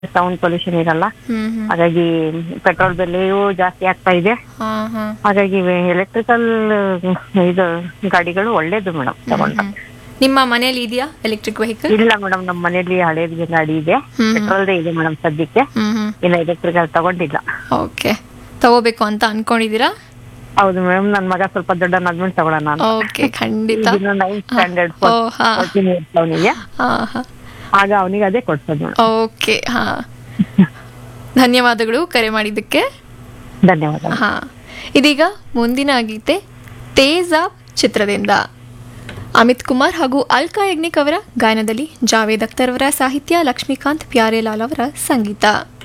Sound pollution ಇರಲ್ಲ. ಹ್ಮ್ ಹ್ಮ್ ಹಾಗಾಗಿ petrol ಬೆಲೆಯೂ ಜಾಸ್ತಿ ಆಗ್ತಾ ಇದೆ. ಹಾ ಹಾ ಹಾಗಾಗಿ ಎಲೆಕ್ಟ್ರಿಕಲ್ ಇದು ಗಾಡಿಗಳು ಒಳ್ಳೇದು ಮೇಡಮ್ ತಗೊಂಡ್ರೆ. ನಿಮ್ಮ ಮನೇಲಿ ಇದೆಯಾ ಎಲೆಕ್ಟ್ರಿಕ್ ವೆಹಿಕಲ್? ಇಲ್ಲ ಮೇಡಮ್, ನಮ್ಮ ಮನೇಲಿ ಹಳೇದು ಗಾಡಿ ಇದೆ, ಪೆಟ್ರೋಲ್ದೇ ಇದೆ ಮೇಡಮ್ ಸದ್ಯಕ್ಕೆ. ಇನ್ನು ಎಲೆಕ್ಟ್ರಿಕಲ್ ತಗೊಂಡಿಲ್ಲ. ಓಕೆ, ತಗೋಬೇಕು ಅಂತ ಅನ್ಕೊಂಡಿದ್ದೀರಾ? ಹೌದು ಮೇಡಮ್, ನನ್ನ ಮಗ ಸ್ವಲ್ಪ ದೊಡ್ಡನಾದ್ಮೇಲೆ ತಗೊಳ್ಳೋಣ ಅಂತ. ಓಕೆ, ಖಂಡಿತ. 9th ಸ್ಟ್ಯಾಂಡರ್ಡ್ ಓ, ಹಾ. 14 years ಅವನಿಗೆ. ಹಾ ಹಾ ಆಗ ಅವನಿಗೆ ಅದೇ ಕೊಡ್ಸೋದು ಮೇಡಮ್. ಓಕೆ, ಹಾ. ಧನ್ಯವಾದಗಳು ಕರೆ ಮಾಡಿದ್ದಕ್ಕೆ. ಧನ್ಯವಾದ. ಹಾ, ಇದೀಗ ಮುಂದಿನ ಗೀತೆ ತೇಜಾಬ್ ಚಿತ್ರದಿಂದ ಅಮಿತ್ ಕುಮಾರ್ ಹಾಗೂ ಅಲ್ಕಾ ಯಾಗ್ನಿಕ್ ಅವರ ಗಾಯನದಲ್ಲಿ ಜಾವೇದ್ ಅಖ್ತರ್ ಅವರ ಸಾಹಿತ್ಯ, ಲಕ್ಷ್ಮೀಕಾಂತ್ ಪ್ಯಾರೇಲಾಲ್ ಅವರ ಸಂಗೀತ.